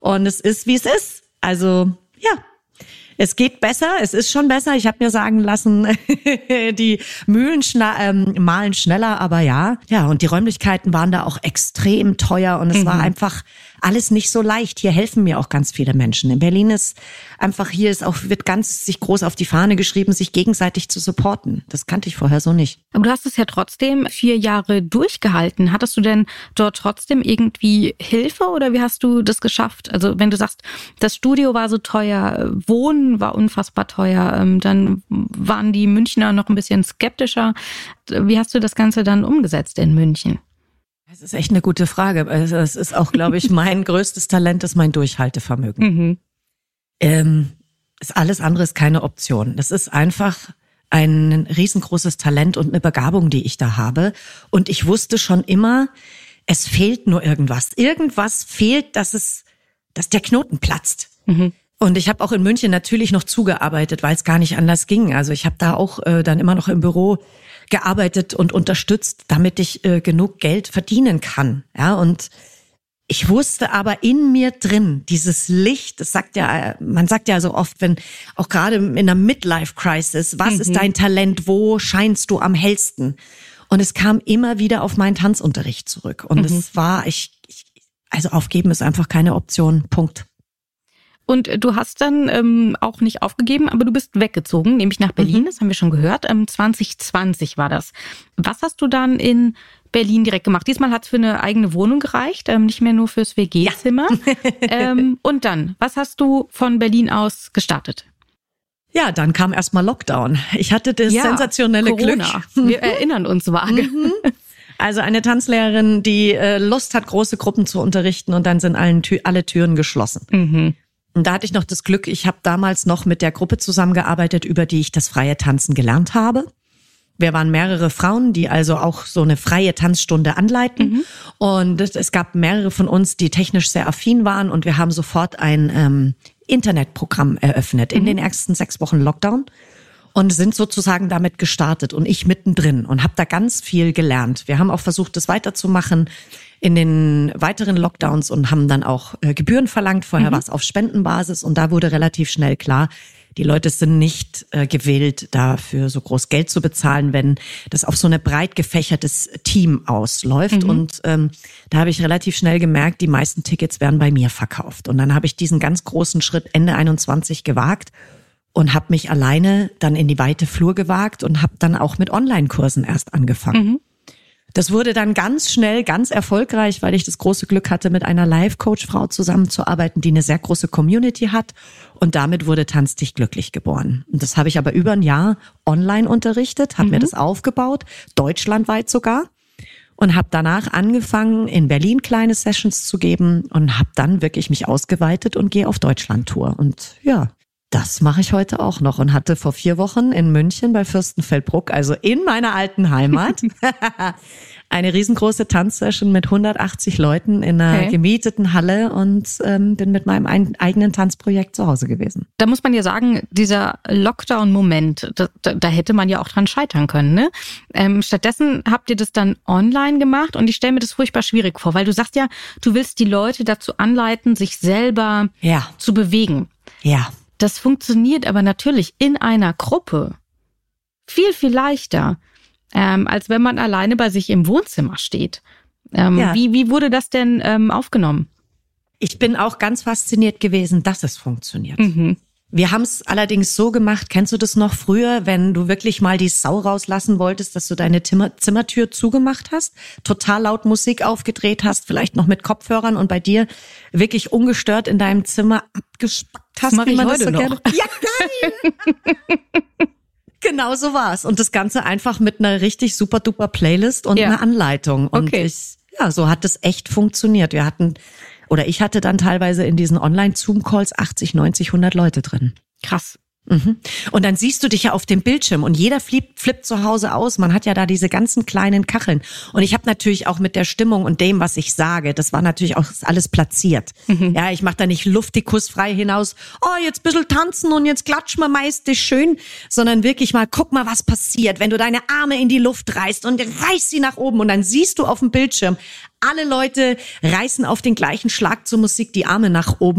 Und es ist, wie es ist. Also, ja. Es geht besser, es ist schon besser. Ich habe mir sagen lassen, die Mühlen mahlen schneller, aber ja. Ja, und die Räumlichkeiten waren da auch extrem teuer und es war einfach alles nicht so leicht. Hier helfen mir auch ganz viele Menschen. In Berlin ist einfach, wird ganz sich groß auf die Fahne geschrieben, sich gegenseitig zu supporten. Das kannte ich vorher so nicht. Aber du hast es ja trotzdem 4 Jahre durchgehalten. Hattest du denn dort trotzdem irgendwie Hilfe oder wie hast du das geschafft? Also wenn du sagst, das Studio war so teuer, Wohnen war unfassbar teuer, dann waren die Münchner noch ein bisschen skeptischer. Wie hast du das Ganze dann umgesetzt in München? Das ist echt eine gute Frage. Es ist auch, glaube ich, mein größtes Talent ist mein Durchhaltevermögen. Alles andere ist keine Option. Das ist einfach ein riesengroßes Talent und eine Begabung, die ich da habe. Und ich wusste schon immer, es fehlt nur irgendwas. Irgendwas fehlt, dass der Knoten platzt. Und ich habe auch in München natürlich noch zugearbeitet, weil es gar nicht anders ging. Also ich habe da auch dann immer noch im Büro gearbeitet und unterstützt, damit ich genug Geld verdienen kann. Ja, und ich wusste aber in mir drin, dieses Licht, man sagt ja so oft, wenn auch gerade in einer Midlife-Crisis, was ist dein Talent, wo scheinst du am hellsten? Und es kam immer wieder auf meinen Tanzunterricht zurück. Und es war, also aufgeben ist einfach keine Option, Punkt. Und du hast dann auch nicht aufgegeben, aber du bist weggezogen, nämlich nach Berlin, das haben wir schon gehört. 2020 war das. Was hast du dann in Berlin direkt gemacht? Diesmal hat es für eine eigene Wohnung gereicht, nicht mehr nur fürs WG-Zimmer. Ja. Und dann, was hast du von Berlin aus gestartet? Ja, dann kam erstmal Lockdown. Ich hatte das sensationelle Corona. Glück. Wir erinnern uns vage. Also eine Tanzlehrerin, die Lust hat, große Gruppen zu unterrichten und dann sind alle Türen geschlossen. Und da hatte ich noch das Glück, ich habe damals noch mit der Gruppe zusammengearbeitet, über die ich das freie Tanzen gelernt habe. Wir waren mehrere Frauen, die also auch so eine freie Tanzstunde anleiten. Und es gab mehrere von uns, die technisch sehr affin waren. Und wir haben sofort ein Internetprogramm eröffnet in den ersten 6 Wochen Lockdown. Und sind sozusagen damit gestartet und ich mittendrin und habe da ganz viel gelernt. Wir haben auch versucht, das weiterzumachen in den weiteren Lockdowns und haben dann auch Gebühren verlangt. Vorher war es auf Spendenbasis und da wurde relativ schnell klar, die Leute sind nicht gewillt, dafür so groß Geld zu bezahlen, wenn das auf so ein breit gefächertes Team ausläuft. Und da habe ich relativ schnell gemerkt, die meisten Tickets werden bei mir verkauft. Und dann habe ich diesen ganz großen Schritt Ende 21 gewagt und habe mich alleine dann in die weite Flur gewagt und habe dann auch mit Online-Kursen erst angefangen. Das wurde dann ganz schnell ganz erfolgreich, weil ich das große Glück hatte, mit einer Life-Coach-Frau zusammenzuarbeiten, die eine sehr große Community hat. Und damit wurde Tanz dich glücklich geboren. Und das habe ich aber über ein Jahr online unterrichtet, habe mir das aufgebaut, deutschlandweit sogar. Und habe danach angefangen, in Berlin kleine Sessions zu geben und habe dann wirklich mich ausgeweitet und gehe auf Deutschland-Tour. Und ja, das mache ich heute auch noch und hatte vor 4 Wochen in München bei Fürstenfeldbruck, also in meiner alten Heimat, eine riesengroße Tanzsession mit 180 Leuten in einer gemieteten Halle und bin mit meinem eigenen Tanzprojekt zu Hause gewesen. Da muss man ja sagen, dieser Lockdown-Moment, da hätte man ja auch dran scheitern können, ne? Stattdessen habt ihr das dann online gemacht und ich stelle mir das furchtbar schwierig vor, weil du sagst ja, du willst die Leute dazu anleiten, sich selber zu bewegen. Ja. Das funktioniert aber natürlich in einer Gruppe viel, viel leichter, als wenn man alleine bei sich im Wohnzimmer steht. Wie wurde das denn aufgenommen? Ich bin auch ganz fasziniert gewesen, dass es funktioniert. Wir haben es allerdings so gemacht, kennst du das noch früher, wenn du wirklich mal die Sau rauslassen wolltest, dass du deine Zimmertür zugemacht hast, total laut Musik aufgedreht hast, vielleicht noch mit Kopfhörern und bei dir wirklich ungestört in deinem Zimmer abgespackt hast, wie man das so gerne. Ja, geil! Genau so war's. Und das Ganze einfach mit einer richtig super duper Playlist und einer Anleitung. Und so hat es echt funktioniert. Ich hatte dann teilweise in diesen Online-Zoom-Calls 80, 90, 100 Leute drin. Krass. Und dann siehst du dich ja auf dem Bildschirm und jeder flippt zu Hause aus. Man hat ja da diese ganzen kleinen Kacheln. Und ich habe natürlich auch mit der Stimmung und dem, was ich sage, das war natürlich auch alles platziert. Ja, ich mache da nicht luftig frei hinaus, jetzt ein bisschen tanzen und jetzt klatschen wir meist ist schön, sondern wirklich mal, guck mal, was passiert, wenn du deine Arme in die Luft reißt und reißt sie nach oben und dann siehst du auf dem Bildschirm, alle Leute reißen auf den gleichen Schlag zur Musik die Arme nach oben.